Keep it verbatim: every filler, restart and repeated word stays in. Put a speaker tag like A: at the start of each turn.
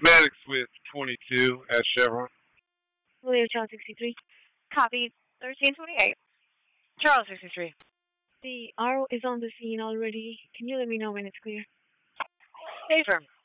A: Maddox with twenty-two at Chevron.
B: Leo Charles sixty-three.
C: Copy thirteen twenty-eight. Charles sixty-three.
B: The R O is on the scene already. Can you let me know when it's clear?
C: Stay firm.